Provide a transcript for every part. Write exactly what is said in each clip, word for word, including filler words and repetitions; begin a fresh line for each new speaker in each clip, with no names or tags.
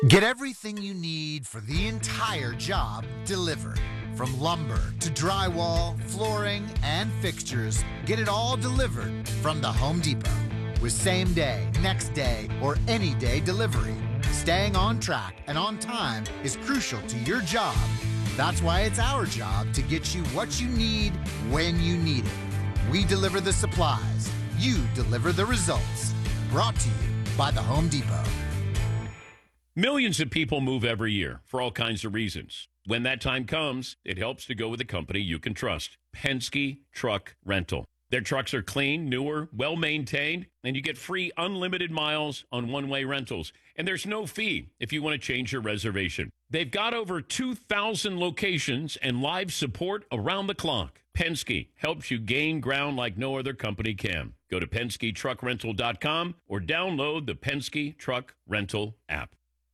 Get everything you need for the entire job delivered. From lumber to drywall, flooring, and fixtures, get it all delivered from the Home Depot. With same day, next day, or any day delivery, staying on track and on time is crucial to your job. That's why it's our job to get you what you need when you need it. We deliver the supplies. You deliver the results. Brought to you by the Home Depot.
Millions of people move every year for all kinds of reasons. When that time comes, it helps to go with a company you can trust. Penske Truck Rental. Their trucks are clean, newer, well-maintained, and you get free unlimited miles on one-way rentals. And there's no fee if you want to change your reservation. They've got over two thousand locations and live support around the clock. Penske helps you gain ground like no other company can. Go to Penske Truck Rental dot com or download the Penske Truck Rental app.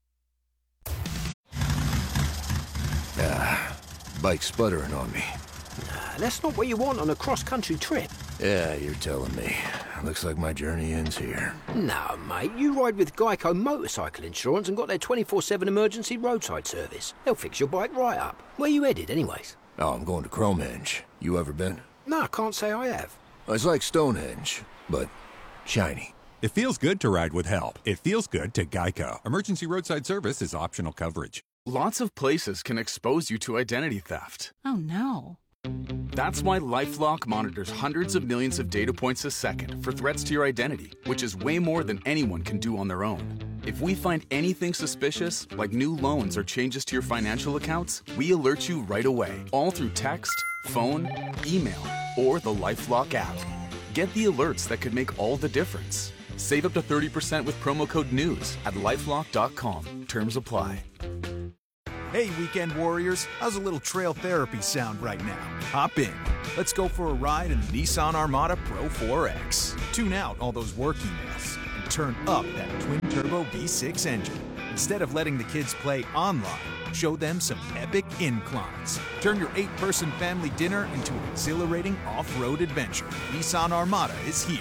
Ah, bike's sputtering on me.
Nah, that's not what you want on a cross-country trip.
Yeah, you're telling me. Looks like my journey ends here.
No, mate, you ride with Geico Motorcycle Insurance and got their twenty-four seven emergency roadside service. They'll fix your bike right up. Where you headed, anyways?
Oh, I'm going to Cromenge. You ever been?
No, I can't say I have.
It's like Stonehenge, but shiny.
It feels good to ride with help. It feels good to Geico. Emergency roadside service is optional coverage.
Lots of places can expose you to identity theft.
Oh, no.
That's why LifeLock monitors hundreds of millions of data points a second for threats to your identity, which is way more than anyone can do on their own. If we find anything suspicious, like new loans or changes to your financial accounts, we alert you right away, all through text, phone, email, or the LifeLock app. Get the alerts that could make all the difference. Save up to thirty percent with promo code NEWS at lifelock dot com. Terms apply.
Hey, weekend warriors, how's a little trail therapy sound right now? Hop in. Let's go for a ride in the Nissan Armada Pro four X. Tune out all those work emails and turn up that twin-turbo V six engine. Instead of letting the kids play online, show them some epic inclines. Turn your eight-person family dinner into an exhilarating off-road adventure. Nissan Armada is here.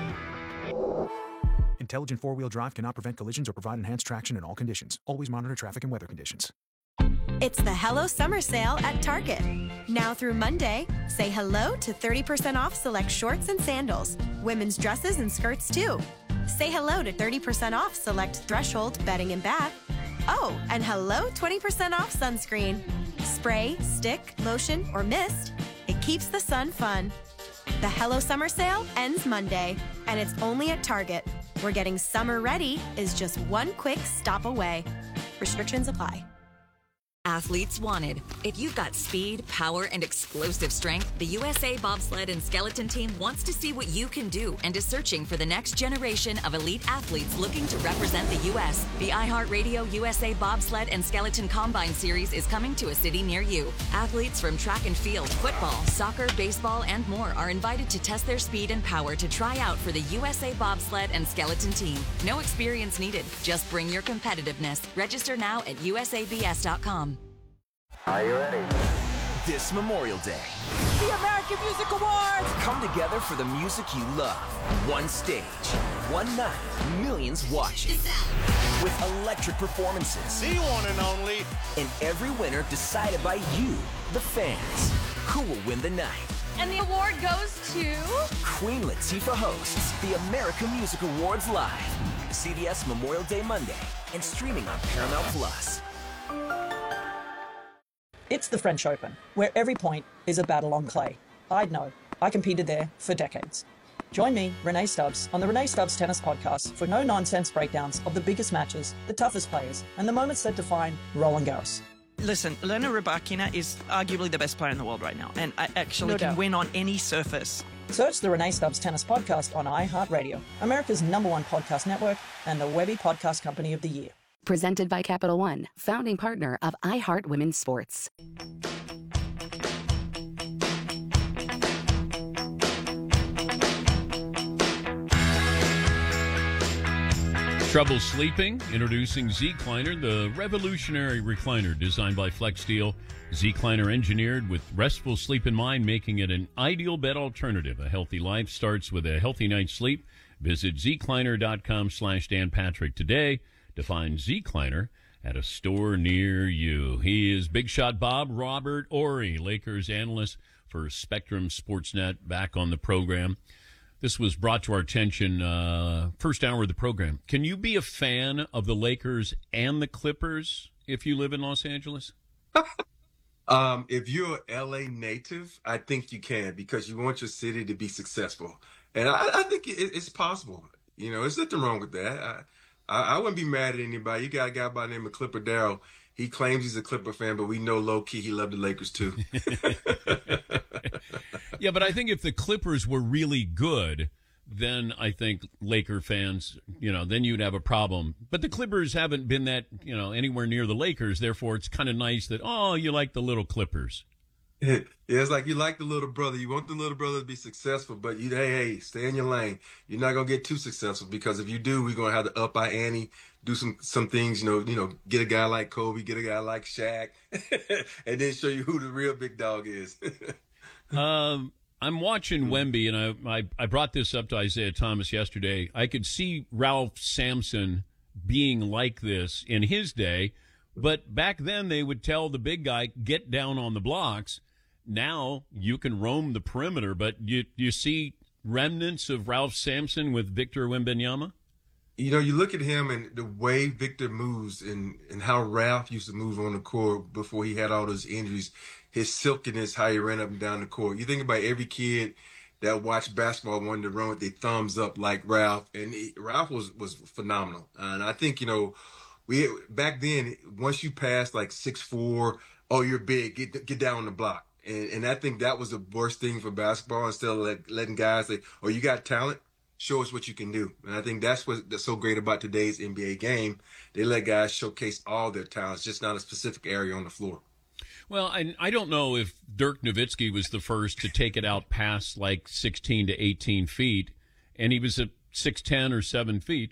Intelligent four-wheel drive cannot prevent collisions or provide enhanced traction in all conditions. Always monitor traffic and weather conditions.
It's the Hello Summer Sale at Target. Now through Monday, say hello to thirty percent off select shorts and sandals, women's dresses and skirts too. Say hello to thirty percent off select Threshold bedding and bath. Oh, and hello twenty percent off sunscreen. Spray, stick, lotion, or mist. It keeps the sun fun. The Hello Summer Sale ends Monday, and it's only at Target, where getting summer ready is just one quick stop away. Restrictions apply.
Athletes wanted. If you've got speed, power, and explosive strength, the U S A Bobsled and Skeleton Team wants to see what you can do and is searching for the next generation of elite athletes looking to represent the U S The iHeartRadio U S A Bobsled and Skeleton Combine Series is coming to a city near you. Athletes from track and field, football, soccer, baseball, and more are invited to test their speed and power to try out for the U S A Bobsled and Skeleton Team. No experience needed. Just bring your competitiveness. Register now at U S A B S dot com.
Are you ready? This Memorial Day,
the American Music Awards
come together for the music you love. One stage, one night, millions watching. With electric performances.
The one and only.
And every winner decided by you, the fans. Who will win the night?
And the award goes to...
Queen Latifah hosts the American Music Awards live. C B S Memorial Day Monday and streaming on Paramount Plus.
It's the French Open, where every point is a battle on clay. I'd know. I competed there for decades. Join me, Renee Stubbs, on the Renee Stubbs Tennis Podcast for no-nonsense breakdowns of the biggest matches, the toughest players, and the moments that define Roland Garros.
Listen, Elena Rybakina is arguably the best player in the world right now, and I actually
No
can
doubt.
win on any surface.
Search the Renee Stubbs Tennis Podcast on iHeartRadio, America's number one podcast network, and the Webby Podcast Company of the Year.
Presented by Capital One, founding partner of iHeart Women's Sports.
Trouble sleeping? Introducing Z-Cliner, the revolutionary recliner designed by FlexSteel. Z-Cliner engineered with restful sleep in mind, making it an ideal bed alternative. A healthy life starts with a healthy night's sleep. Visit zcliner dot com slash Dan Patrick today to find Z-Cliner at a store near you. He is Big Shot Bob Robert Horry, Lakers analyst for Spectrum Sportsnet, back on the program. This was brought to our attention uh, first hour of the program. Can you be a fan of the Lakers and the Clippers if you live in Los Angeles?
Um, if you're an L A native, I think you can, because you want your city to be successful. And I, I think it, it's possible. You know, there's nothing wrong with that. I, I, I wouldn't be mad at anybody. You got a guy by the name of Clipper Darrell. He claims he's a Clipper fan, but we know low-key he loved the Lakers too.
Yeah, but I think if the Clippers were really good, then I think Laker fans, you know, then you'd have a problem. But the Clippers haven't been that, you know, anywhere near the Lakers. Therefore, it's kind of nice that, oh, you like the little Clippers.
Yeah, it's like you like the little brother. You want the little brother to be successful, but you, hey, hey, stay in your lane. You're not gonna get too successful, because if you do, we're gonna have to up our ante, do some some things. You know, you know, get a guy like Kobe, get a guy like Shaq, and then show you who the real big dog is.
um. I'm watching Wemby, and I, I I brought this up to Isaiah Thomas yesterday. I could see Ralph Sampson being like this in his day, but back then they would tell the big guy, get down on the blocks. Now you can roam the perimeter, but you you see remnants of Ralph Sampson with Victor Wembanyama?
You know, you look at him and the way Victor moves, and, and how Ralph used to move on the court before he had all those injuries. His silkiness, how he ran up and down the court. You think about every kid that watched basketball wanted to run with their thumbs up like Ralph, and he, Ralph was was phenomenal. And I think, you know, we back then, once you passed like six four, oh, you're big, get get down on the block. And and I think that was the worst thing for basketball. Instead of like letting guys say, oh, you got talent, show us what you can do. And I think that's what's so great about today's N B A game. They let guys showcase all their talents, just not a specific area on the floor.
Well, I, I don't know if Dirk Nowitzki was the first to take it out past like sixteen to eighteen feet, and he was at six ten or seven feet.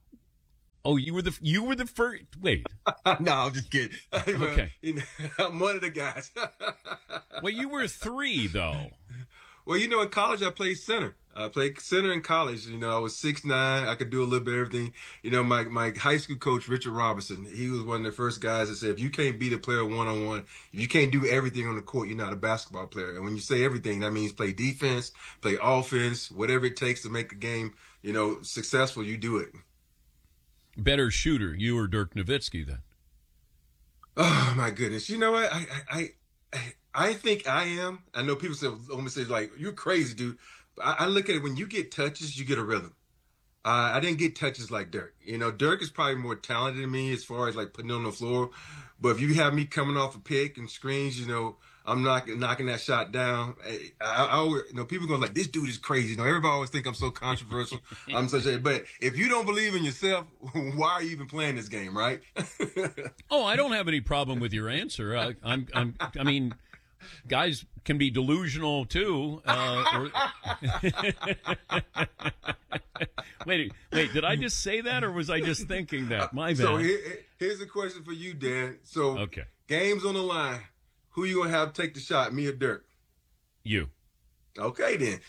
Oh, you were the you were the first. Wait,
no, I'm just kidding.
Okay,
you know, I'm one of the guys.
Well, you were three though.
Well, you know, in college I played center. I played center in college. You know, I was six nine. I could do a little bit of everything. You know, my, my high school coach, Richard Robinson, he was one of the first guys that said, if you can't beat a player one-on-one, if you can't do everything on the court, you're not a basketball player. And when you say everything, that means play defense, play offense, whatever it takes to make the game, you know, successful, you do it.
Better shooter, you or Dirk Nowitzki then?
Oh, my goodness. You know what? I I I, I think I am. I know people say, almost say, like, you're crazy, dude. I look at it, when you get touches, you get a rhythm. Uh, I didn't get touches like Dirk. You know, Dirk is probably more talented than me as far as like putting it on the floor. But if you have me coming off a pick and screens, you know, I'm not knocking that shot down. I, I, I always, you know, people go like, this dude is crazy. You know, everybody always think I'm so controversial. I'm such a, but if you don't believe in yourself, why are you even playing this game, right?
Oh, I don't have any problem with your answer. I, I'm, I'm, I mean, guys can be delusional too. Uh, or... wait, wait, did I just say that, or was I just thinking that? My bad.
So here, here's a question for you, Dan. So,
okay,
games on the line. Who you gonna have take the shot, me or Dirk?
You.
Okay, then.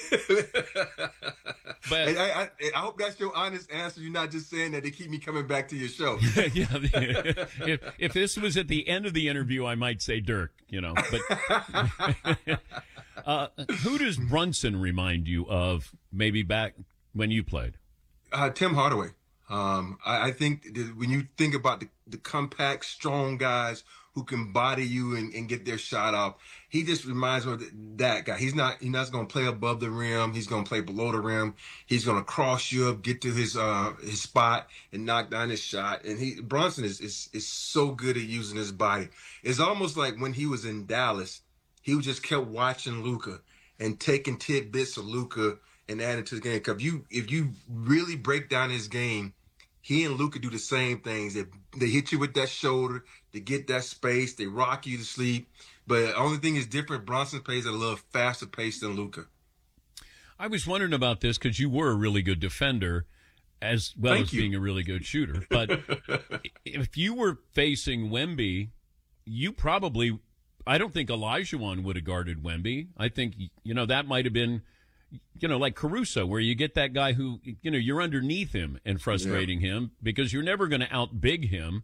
But
I, I, I hope that's your honest answer. You're not just saying that to keep me coming back to your show.
Yeah. if, if this was at the end of the interview, I might say Dirk, you know. But uh, who does Brunson remind you of maybe back when you played?
Uh, Tim Hardaway. Um, I, I think that when you think about the, the compact, strong guys who can body you and, and get their shot off, he just reminds me of that guy. He's not he's not going to play above the rim. He's going to play below the rim. He's going to cross you up, get to his uh, his spot, and knock down his shot. And he Brunson is, is is so good at using his body. It's almost like when he was in Dallas, he just kept watching Luka and taking tidbits of Luka and adding to the game. Because if you if you really break down his game, he and Luka do the same things. They, they hit you with that shoulder, they get that space, they rock you to sleep. But the only thing is different, Brunson plays at a little faster pace than Luka.
I was wondering about this because you were a really good defender as well
Thank
as
you.
being a really good shooter. But if you were facing Wemby, you probably – I don't think Olajuwon would have guarded Wemby. I think, you know, that might have been – you know, like Caruso, where you get that guy who, you know, you're underneath him and frustrating yeah. him because you're never going to outbig him.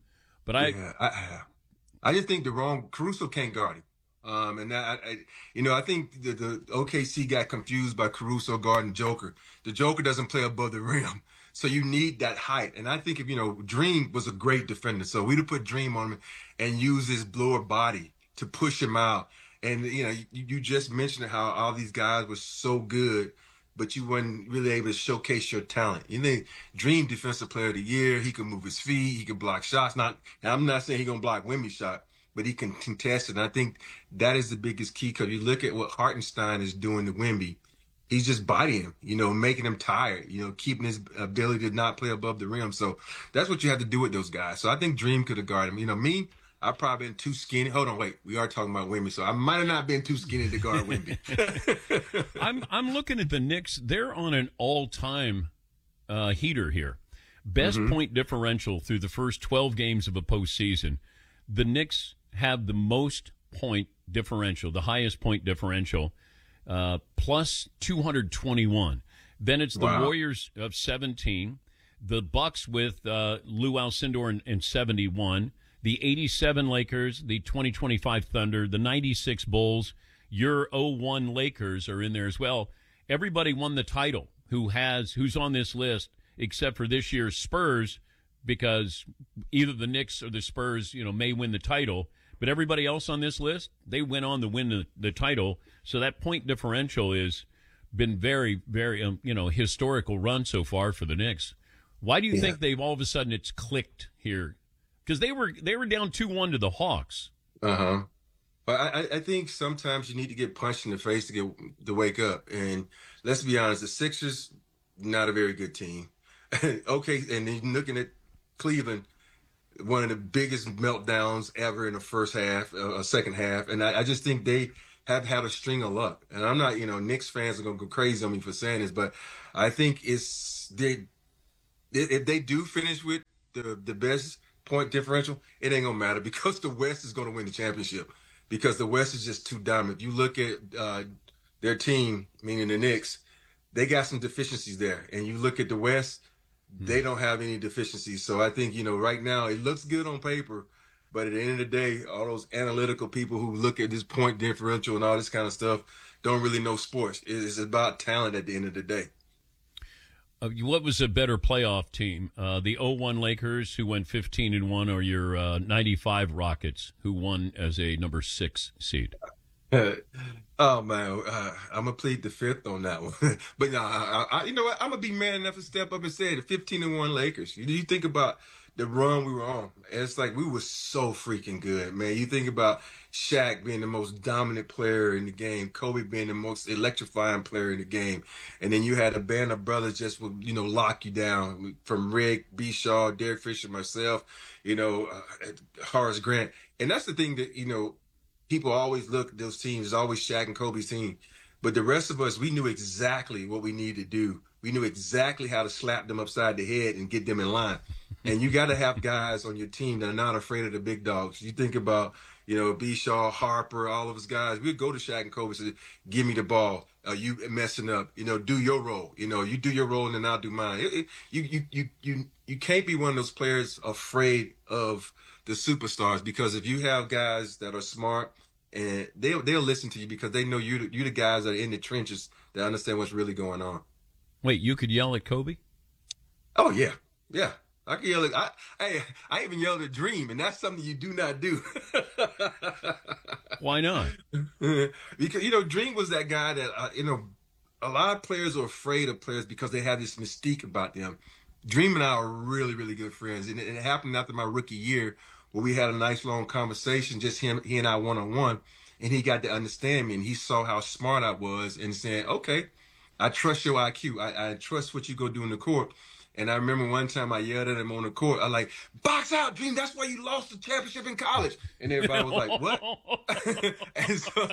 But I,
yeah, I, I just think the wrong Caruso can't guard him. Um, and that, I, you know, I think the, the O K C got confused by Caruso guarding Joker. The Joker doesn't play above the rim, so you need that height. And I think if you know, Dream was a great defender, so we'd have put Dream on him and use his lower body to push him out. And you know, you, you just mentioned how all these guys were so good, but you weren't really able to showcase your talent. You think Dream Defensive Player of the Year, he can move his feet, he can block shots. Not, I'm not saying he's gonna block Wemby's shot, but he can contest it. And I think that is the biggest key, because you look at what Hartenstein is doing to Wemby. He's just biting him, you know, making him tired, you know, keeping his ability to not play above the rim. So that's what you have to do with those guys. So I think Dream could have guarded him. You know, me, I've probably been too skinny. Hold on, wait. We are talking about Wemby, so I might have not been too skinny to guard Wemby.
I'm I'm looking at the Knicks. They're on an all-time uh, heater here. Best
Mm-hmm.
point differential through the first twelve games of a postseason. The Knicks have the most point differential, the highest point differential, uh, plus two hundred twenty-one. Then it's the
Wow.
Warriors of seventeen, the Bucks with uh, Lou Alcindor in, in seventy-one, the eighty-seven Lakers, the twenty twenty-five Thunder, the ninety-six Bulls, your oh one Lakers are in there as well. Everybody won the title who has who's on this list except for this year's Spurs, because either the Knicks or the Spurs, you know, may win the title. But everybody else on this list, they went on to win the, the title. So that point differential has been very, very, um, you know, historical run so far for the Knicks. Why do you
Yeah.
think they've all of a sudden it's clicked here? Because they were they were down two one to the Hawks.
Uh huh. But I, I think sometimes you need to get punched in the face to get to wake up. And let's be honest, the Sixers, not a very good team. Okay, and then looking at Cleveland, one of the biggest meltdowns ever in the first half, uh, uh, second half. And I, I just think they have had a string of luck. And I'm not, you know, Knicks fans are going to go crazy on me for saying this, but I think it's they if they do finish with the the best point differential, it ain't gonna matter, because the West is gonna win the championship, because the West is just too dominant. You look at uh, their team, meaning the Knicks, they got some deficiencies there, and you look at the West, they don't have any deficiencies. So I think, you know, right now it looks good on paper, but at the end of the day, all those analytical people who look at this point differential and all this kind of stuff don't really know sports. It's about talent at the end of the day.
Uh, what was a better playoff team? Uh, the oh one Lakers, who went fifteen and one, or your uh, ninety-five Rockets, who won as a number six seed?
Oh man, uh, I'm gonna plead the fifth on that one. But no, I, I, you know what? I'm gonna be man enough to step up and say the fifteen and one Lakers. You, you think about the run we were on. It's like we were so freaking good, man. You think about Shaq being the most dominant player in the game, Kobe being the most electrifying player in the game, and then you had a band of brothers just would, you know, lock you down, from Rick, B. Shaw, Derek Fisher, myself, you know, uh, Horace Grant. And that's the thing that, you know, people always look at those teams, it's always Shaq and Kobe's team. But the rest of us, we knew exactly what we needed to do. We knew exactly how to slap them upside the head and get them in line. And you got to have guys on your team that are not afraid of the big dogs. You think about, you know, B. Shaw, Harper, all of us guys. We'd go to Shaq and Kobe and say, give me the ball. Uh, you messing up. You know, do your role. You know, you do your role and then I'll do mine. It, it, you, you, you, you, you can't be one of those players afraid of the superstars, because if you have guys that are smart, and they'll, they'll listen to you because they know you you the guys that are in the trenches that understand what's really going on.
Wait, you could yell at Kobe?
Oh, yeah. Yeah. I can yell at, I, I, I even yelled at Dream, and that's something you do not do.
Why not?
Because, you know, Dream was that guy that, uh, you know, a lot of players are afraid of players because they have this mystique about them. Dream and I are really, really good friends. And it, it happened after my rookie year, where we had a nice long conversation, just him, he and I one-on-one, and he got to understand me, and he saw how smart I was and saying, okay, I trust your I Q. I, I trust what you go do in the court. And I remember one time I yelled at him on the court. I like, box out, Dream. That's why you lost the championship in college. And everybody was like, what? and so,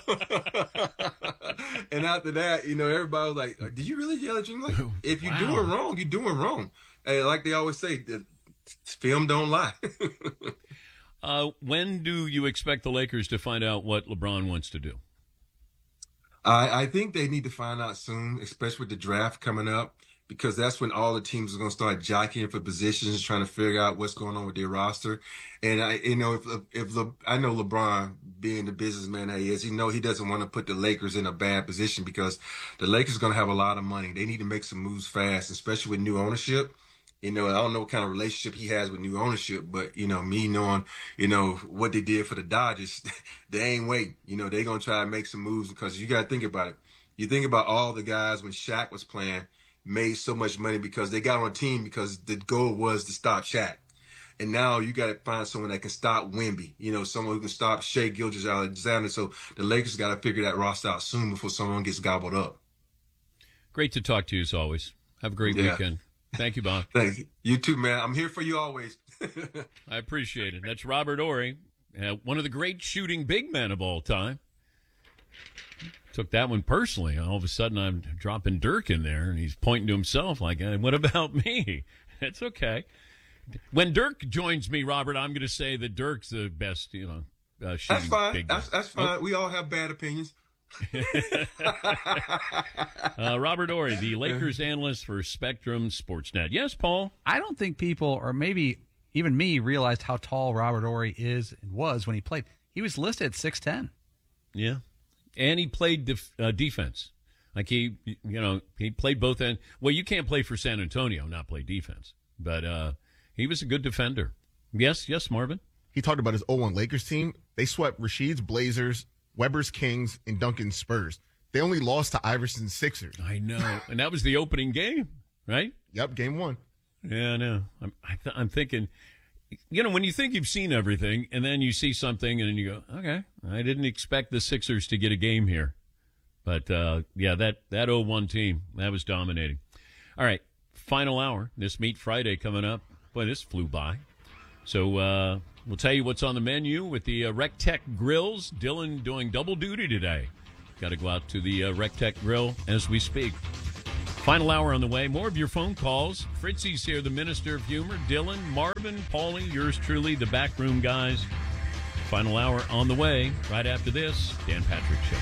and after that, you know, everybody was like, did you really yell at Dream? Like, if you're
Wow.
doing wrong, you're doing wrong. And like they always say, the film don't lie.
Uh, when do you expect the Lakers to find out what LeBron wants to do?
I, I think they need to find out soon, especially with the draft coming up. because that's when all the teams are going to start jockeying for positions, trying to figure out what's going on with their roster. And I, you know, if if Le, I know LeBron, being the businessman that he is, he know he doesn't want to put the Lakers in a bad position because the Lakers are going to have a lot of money. They need to make some moves fast, especially with new ownership. You know, I don't know what kind of relationship he has with new ownership, but, you know, me knowing, you know, what they did for the Dodgers, they ain't waiting. You know, they're going to try to make some moves because you got to think about it. You think about all the guys when Shaq was playing made so much money because they got on a team because the goal was to stop Shaq. And now you got to find someone that can stop Wemby, you know, someone who can stop Shai Gilgeous-Alexander. So the Lakers got to figure that roster out soon before someone gets gobbled up.
Great to talk to you as always. Have a great
Yeah.
weekend. Thank you, Bob.
Thank you. You too, man. I'm here for you always.
I appreciate it. That's Robert Horry, uh, one of the great shooting big men of all time. Took that one personally. All of a sudden, I'm dropping Dirk in there, and he's pointing to himself like, hey, what about me? It's okay. When Dirk joins me, Robert, I'm going to say that Dirk's the best, you know, uh, shooting
That's fine.
big
That's,
man.
that's fine.
Oh.
We all have bad opinions.
uh, Robert Horry, the Lakers analyst for Spectrum Sportsnet. Yes, Paul?
I don't think people, or maybe even me, realized how tall Robert Horry is and was when he played. He was listed at six ten.
Yeah. And he played def- uh, defense. Like he, you know, he played both ends. Well, you can't play for San Antonio, not play defense. But uh, he was a good defender. Yes, yes, Marvin?
He talked about his oh one Lakers team. They swept Rasheed's Blazers, Weber's Kings, and Duncan's Spurs. They only lost to Iverson's Sixers.
I know. And that was the opening game, right?
Yep, game one.
Yeah, I know. I'm, I th- I'm thinking, you know, when you think you've seen everything and then you see something and you go, okay, I didn't expect the Sixers to get a game here. But, uh, yeah, that, that oh one team, that was dominating. All right, final hour. This Meat Friday coming up. Boy, this flew by. So uh, we'll tell you what's on the menu with the uh, Rectech Grills. Dylan doing double duty today. Got to go out to the uh, Rectech Grill as we speak. Final hour on the way. More of your phone calls. Fritzy's here, the Minister of Humor. Dylan, Marvin, Paulie, yours truly, the Backroom Guys. Final hour on the way. Right after this, Dan Patrick Show.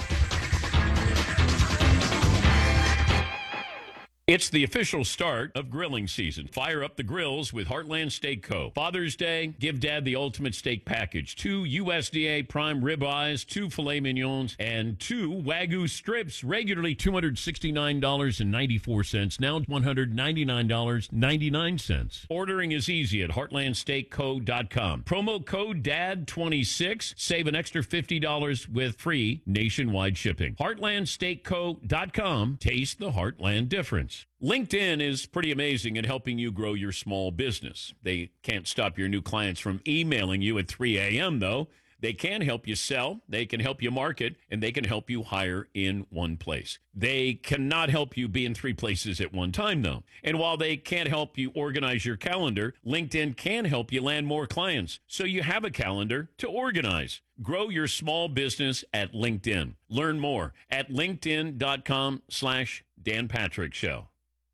It's the official start of grilling season. Fire up the grills with Heartland Steak Co. Father's Day, give Dad the ultimate steak package. Two U S D A prime ribeyes, two filet mignons, and two Wagyu strips. Regularly two hundred sixty-nine dollars and ninety-four cents. Now one hundred ninety-nine dollars and ninety-nine cents. Ordering is easy at heartland steak co dot com. Promo code D A D twenty-six. Save an extra fifty dollars with free nationwide shipping. heartland steak co dot com. Taste the Heartland difference. LinkedIn is pretty amazing at helping you grow your small business. They can't stop your new clients from emailing you at three a.m., though. They can help you sell, they can help you market, and they can help you hire in one place. They cannot help you be in three places at one time, though. And while they can't help you organize your calendar, LinkedIn can help you land more clients, so you have a calendar to organize. Grow your small business at LinkedIn. Learn more at linkedin.com slash Dan Patrick Show.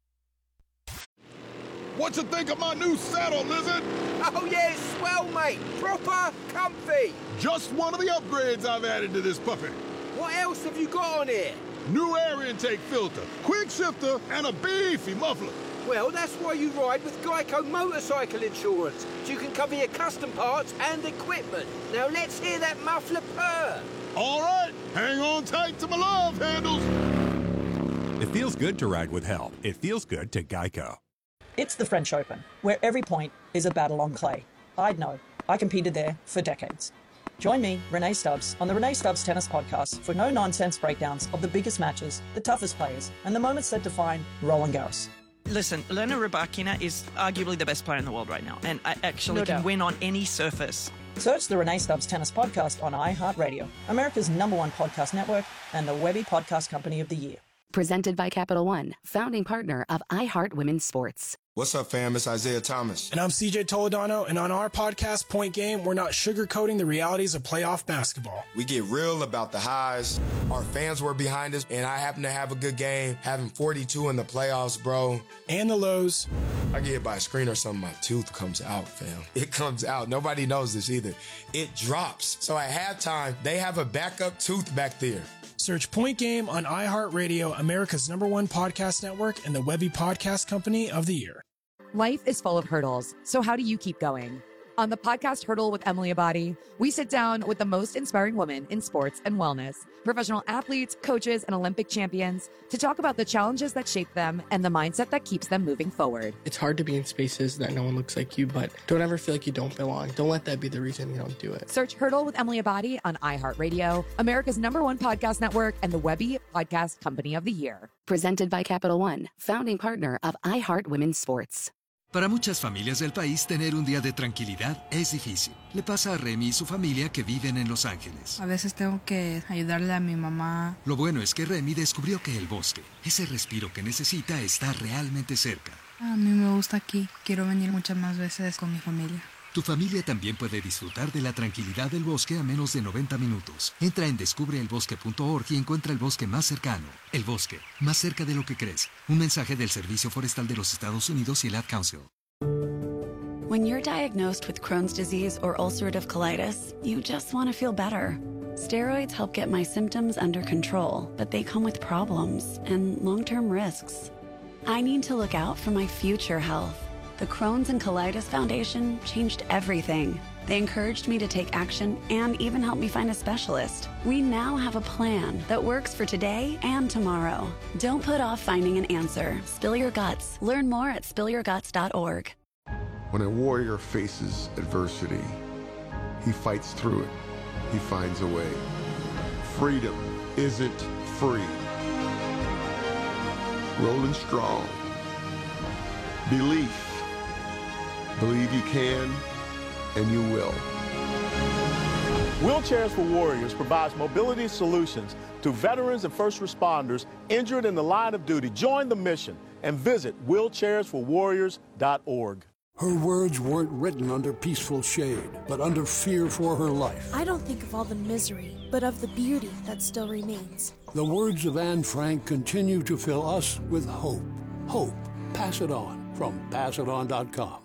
What you think of my new saddle, Lizard?
Oh, yeah, it's swell, mate. Proper comfy.
Just one of the upgrades I've added to this puppy.
What else have you got on here?
New air intake filter, quick shifter, and a beefy muffler.
Well, that's why you ride with Geico Motorcycle Insurance. So you can cover your custom parts and equipment. Now let's hear that muffler purr.
All right, hang on tight to my love handles.
It feels good to ride with help. It feels good to Geico.
It's the French Open, where every point is a battle on clay. I'd know. I competed there for decades. Join me, Renee Stubbs, on the Renee Stubbs Tennis Podcast for no-nonsense breakdowns of the biggest matches, the toughest players, and the moments that define Roland Garros.
Listen, Elena Rybakina is arguably the best player in the world right now, and I actually
No
can
doubt.
win on any surface.
Search the Renee Stubbs Tennis Podcast on iHeartRadio, America's number one podcast network, and the Webby Podcast Company of the Year.
Presented by Capital One, founding partner of iHeart Women's Sports.
What's up, fam? It's Isaiah Thomas.
And I'm C J Toledano, and on our podcast, Point Game, we're not sugarcoating the realities of playoff basketball.
We get real about the highs. Our fans were behind us, and I happen to have a good game, having forty-two in the playoffs, bro.
And the lows.
I get hit by a screen or something, my tooth comes out, fam. It comes out. Nobody knows this either. It drops. So at halftime, they have a backup tooth back there.
Search Point Game on iHeartRadio, America's number one podcast network, and the Webby Podcast Company of the Year.
Life is full of hurdles, so how do you keep going? On the podcast Hurdle with Emily Abadi, we sit down with the most inspiring women in sports and wellness, professional athletes, coaches, and Olympic champions to talk about the challenges that shape them and the mindset that keeps them moving forward.
It's hard to be in spaces that no one looks like you, but don't ever feel like you don't belong. Don't let that be the reason you don't do it.
Search Hurdle with Emily Abadi on iHeartRadio, America's number one podcast network, and the Webby Podcast Company of the Year.
Presented by Capital One, founding partner of iHeart Women's Sports.
Para muchas familias del país, tener un día de tranquilidad es difícil. Le pasa a Remy y su familia que viven en Los Ángeles.
A veces tengo que ayudarle a mi mamá.
Lo bueno es que Remy descubrió que el bosque, ese respiro que necesita, está realmente cerca.
A mí me gusta aquí. Quiero venir muchas más veces con mi familia.
Tu familia también puede disfrutar de la tranquilidad del bosque a menos de noventa minutos. Entra en descubre el bosque punto org y encuentra el bosque más cercano. El bosque, más cerca de lo que crees. Un mensaje del Servicio Forestal de los Estados Unidos y el Ad Council.
When you're diagnosed with Crohn's disease or ulcerative colitis, you just want to feel better. Steroids help get my symptoms under control, but they come with problems and long-term risks. I need to look out for my future health. The Crohn's and Colitis Foundation changed everything. They encouraged me to take action and even helped me find a specialist. We now have a plan that works for today and tomorrow. Don't put off finding an answer. Spill your guts. Learn more at spill your guts dot org.
When a warrior faces adversity, he fights through it. He finds a way. Freedom isn't free. Rolling strong. Belief. Believe you can, and you will.
Wheelchairs for Warriors provides mobility solutions to veterans and first responders injured in the line of duty. Join the mission and visit wheelchairs for warriors dot org.
Her words weren't written under peaceful shade, but under fear for her life.
I don't think of all the misery, but of the beauty that still remains.
The words of Anne Frank continue to fill us with hope. Hope. Pass it on from pass it on dot com.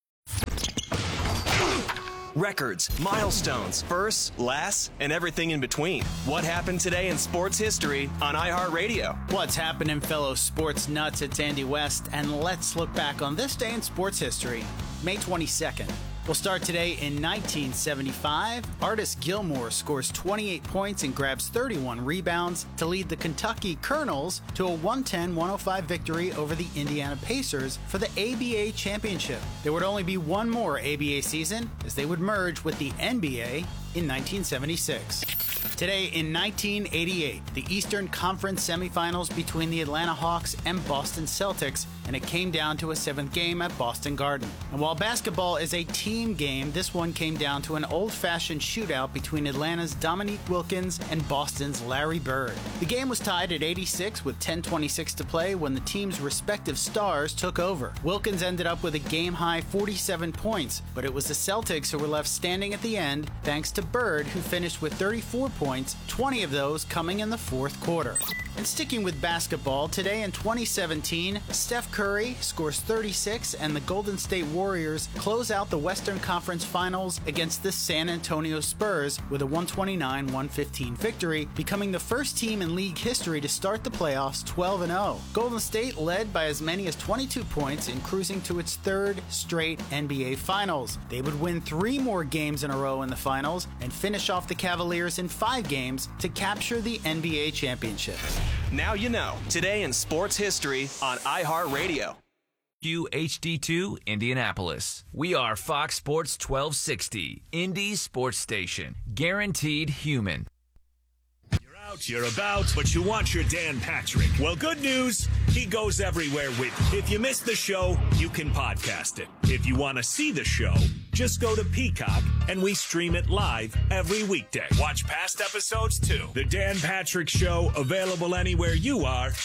Records, milestones, firsts, lasts, and everything in between. What happened today in sports history on iHeartRadio?
What's happening, fellow sports nuts? It's Andy West, and let's look back on this day in sports history, May twenty-second. We'll start today in nineteen seventy-five. Artis Gilmore scores twenty-eight points and grabs thirty-one rebounds to lead the Kentucky Colonels to a one ten to one oh five victory over the Indiana Pacers for the A B A championship. There would only be one more A B A season, as they would merge with the N B A in nineteen seventy-six. Today in nineteen eighty-eight, the Eastern Conference semifinals between the Atlanta Hawks and Boston Celtics, and it came down to a seventh game at Boston Garden. And while basketball is a team game, this one came down to an old-fashioned shootout between Atlanta's Dominique Wilkins and Boston's Larry Bird. The game was tied at eighty-six with ten twenty-six to play when the team's respective stars took over. Wilkins ended up with a game-high forty-seven points, but it was the Celtics who were left standing at the end thanks to Bird, who finished with thirty-four points, twenty of those coming in the fourth quarter. And sticking with basketball, today in twenty seventeen, Steph Curry scores thirty-six and the Golden State Warriors close out the Western Conference Finals against the San Antonio Spurs with a one twenty-nine to one fifteen victory, becoming the first team in league history to start the playoffs twelve and oh. Golden State led by as many as twenty-two points and cruising to its third straight N B A Finals. They would win three more games in a row in the finals and finish off the Cavaliers in five games to capture the N B A championship.
Now you know. Today in sports history on iHeartRadio.
W H D two Indianapolis. We are Fox Sports twelve sixty, Indy's sports station. Guaranteed human.
You're out, you're about, but you want your Dan Patrick. Well, good news, he goes everywhere with you. If you missed the show, you can podcast it. If you want to see the show, just go to Peacock, and we stream it live every weekday. Watch past episodes, too. The Dan Patrick Show, available anywhere you are.